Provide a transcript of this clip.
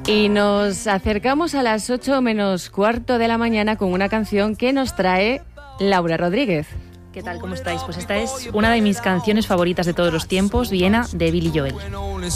Y nos acercamos a las 8 menos cuarto de la mañana con una canción que nos trae Laura Rodríguez. ¿Qué tal? ¿Cómo estáis? Pues esta es una de mis canciones favoritas de todos los tiempos, Viena, de Billy Joel.